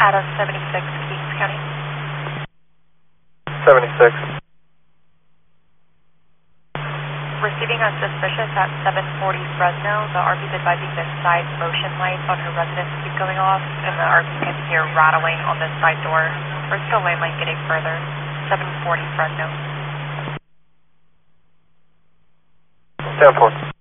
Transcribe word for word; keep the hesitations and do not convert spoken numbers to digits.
Out of seventy-six, Kings County. seventy-six. Receiving a suspicious at seven forty Fresno. The R P is advising the side motion lights on her residence keep going off, and the R P can hear rattling on the side door. We're still lane line getting further. seven forty Fresno. ten four.